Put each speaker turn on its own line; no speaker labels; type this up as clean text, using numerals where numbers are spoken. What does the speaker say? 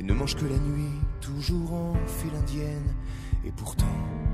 et ne mange que la nuit, toujours en file indienne. Et pourtant